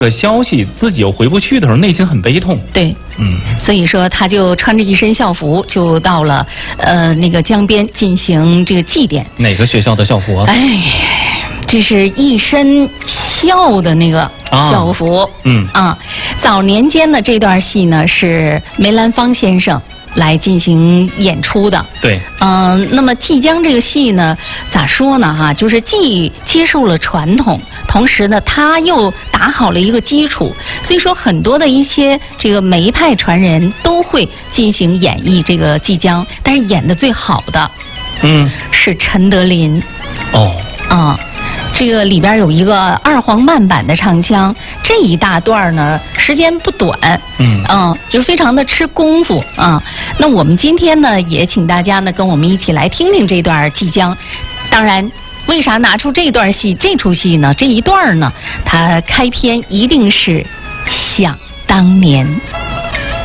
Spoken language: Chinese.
消息自己又回不去的时候，内心很悲痛。 对，所以说他就穿着一身校服，就到了那个江边进行这个祭奠。 哪个学校的校服啊？ 哎，这是一身校的那个校服。早年间的这段戏呢，是梅兰芳先生来进行演出的。 对， 那么即将这个戏呢，咋说呢哈？就是既接受了传统，同时呢，他又打好了一个基础。所以说，很多的一些这个梅派传人都会进行演绎这个即将，但是演的最好的，是陈德霖。这个里边有一个二黄慢板的唱腔，这一大段呢时间不短，就非常的吃功夫啊。那我们今天呢也请大家呢跟我们一起来听听这段即将。当然，为啥拿出这段戏这出戏呢？这一段呢，它开篇一定是想当年。